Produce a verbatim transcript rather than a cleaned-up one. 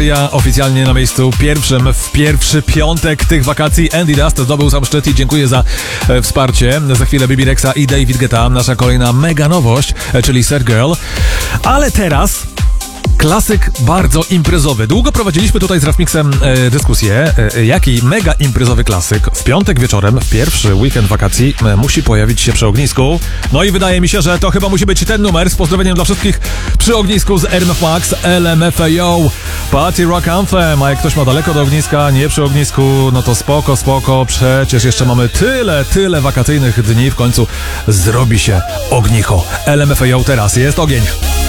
Ja oficjalnie na miejscu pierwszym w pierwszy piątek tych wakacji. Andy Dust zdobył sam szczyt i dziękuję za e, wsparcie. Za chwilę Baby Rexa i David Guetta, nasza kolejna mega nowość, e, czyli Sad Girl. Ale teraz klasyk bardzo imprezowy. Długo prowadziliśmy tutaj z Rafmixem e, dyskusję, e, jaki mega imprezowy klasyk w piątek wieczorem, w pierwszy weekend wakacji, e, musi pojawić się przy ognisku. No i wydaje mi się, że to chyba musi być ten numer. Z pozdrowieniem dla wszystkich przy ognisku z R M F Max, L M F A O, Party Rock Anthem. A jak ktoś ma daleko do ogniska, nie przy ognisku, no to spoko, spoko. Przecież jeszcze mamy tyle, tyle wakacyjnych dni. W końcu zrobi się ognicho. L M F A O teraz jest ogień.